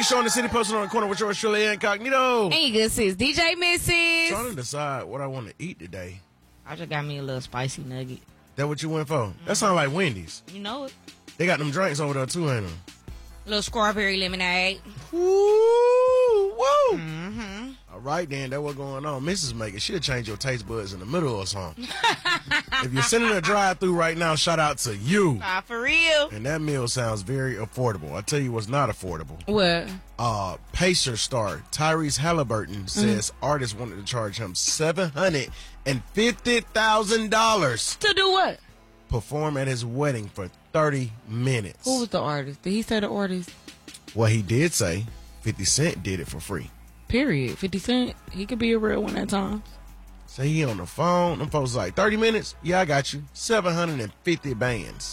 Show in the city, posted on the corner with yours truly incognito. Ain't good sis, DJ Mrs. Trying to decide what I want to eat today. I just got me a little spicy nugget. That what you went for? That sound like Wendy's. You know it. They got them drinks over there too, ain't them? Little strawberry lemonade. Woo! Woo! Mm-hmm. All right, then, that's what's going on. Mrs. Maker, she'll change your taste buds in the middle or something. If you're sitting in a drive-thru right now, shout out to you. Not for real. And that meal sounds very affordable. I tell you what's not affordable. What? Pacer star Tyrese Halliburton says artists wanted to charge him $750,000 To do what? perform at his wedding for 30 minutes. Who was the artist? Did he say the artist? Well, he did say 50 Cent did it for free. Period. 50 Cent, he could be a real one at times. Say he on the phone. Them folks like, 30 minutes? Yeah, I got you. 750 bands.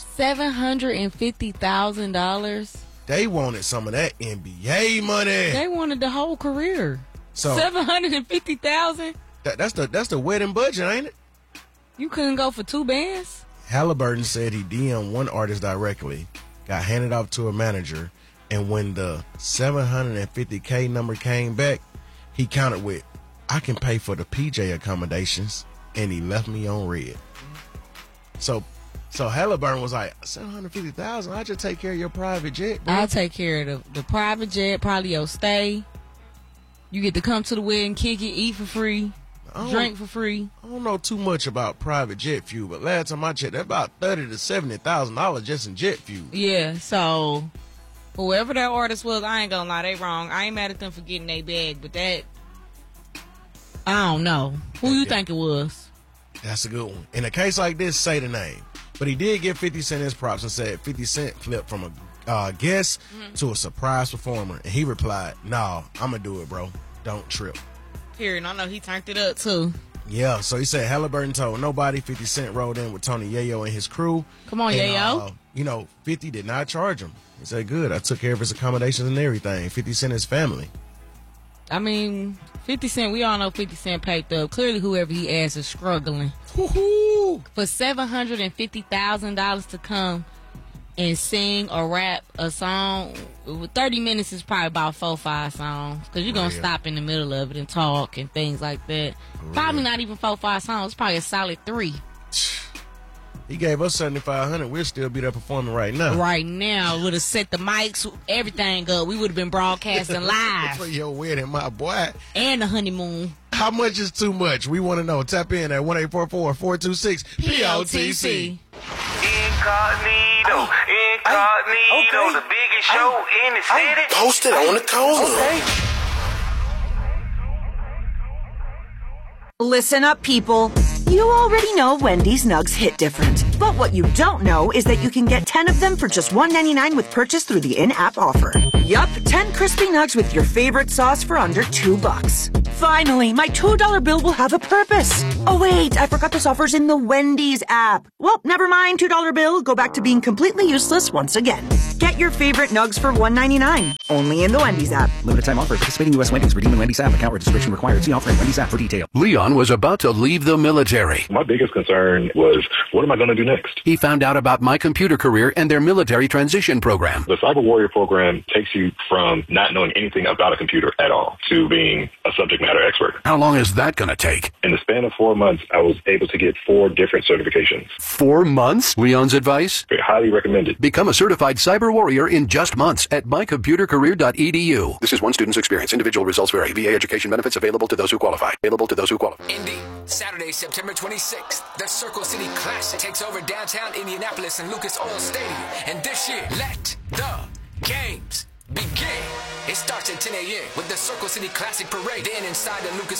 $750,000? They wanted some of that NBA money. They wanted the whole career. So $750,000? that's the wedding budget, ain't it? You couldn't go for 2 bands? Halliburton said he DM'd one artist directly, got handed off to a manager, and when the $750K number came back, he countered with, I can pay for the PJ accommodations, and he left me on red. So Halliburton was like, $750,000, I just take care of your private jet, bro. I'll take care of the private jet, probably your stay. You get to come to the wedding, kick it, eat for free, drink for free. I don't know too much about private jet fuel, but last time I checked, that's about $30,000 to $70,000 just in jet fuel. Yeah, so whoever that artist was, I ain't gonna lie, they wrong. I ain't mad at them for getting their bag, but that, I don't know. Who you think it was? That's a good one. In a case like this, say the name. But he did give 50 Cent his props and said 50 Cent flipped from a guest to a surprise performer. And he replied, nah, I'm going to do it, bro. Don't trip. Period. I know he turned it up, too. Yeah, so he said Halliburton told nobody. 50 Cent rolled in with Tony Yayo and his crew. Come on, Yayo. 50 did not charge him. He said, good, I took care of his accommodations and everything. 50 Cent his family. I mean, 50 Cent, we all know 50 Cent paid up. Clearly, whoever he asked is struggling. Woo-hoo. For $750,000 to come and sing or rap a song, 30 minutes is probably about 4 or 5 songs. Because you're going to stop in the middle of it and talk and things like that. Probably not even 4 or 5 songs. Probably a solid 3. He gave us $7,500. We'll still be there performing right now. Right now, would have set the mics, everything up. We would have been broadcasting live. For your wedding, my boy. And the honeymoon. How much is too much? We want to know. Tap in at 1-844-426-POTC. Incognito, the biggest show in the city. Posted on the corner. Listen up, people. You already know Wendy's Nugs hit different. But what you don't know is that you can get 10 of them for just $1.99 with purchase through the in-app offer. Yup, 10 crispy nugs with your favorite sauce for under $2. Finally, my $2 bill will have a purpose. Oh wait, I forgot this offer's in the Wendy's app. Well, never mind, $2 bill. Go back to being completely useless once again. Get your favorite nugs for $1.99. Only in the Wendy's app. Limited time offer. Participating U.S. Wendy's. Redeem in Wendy's app. Account registration required. See offer in Wendy's app for detail. Leon was about to leave the military. My biggest concern was, what am I going to do next? He found out about My Computer Career and their military transition program. The Cyber Warrior program takes you from not knowing anything about a computer at all to being a subject matter expert. How long is that going to take? In the span of 4 months, I was able to get 4 different certifications. 4 months? Leon's advice? Highly recommended. Become a certified cyber warrior in just months at mycomputercareer.edu. This is one student's experience. Individual results vary. VA education benefits available to those who qualify. Indy, Saturday, September 26th. The Circle City Classic takes over downtown Indianapolis and Lucas Oil Stadium. And this year, let the games begin. It starts at 10 a.m. with the Circle City Classic Parade. Then inside the Lucas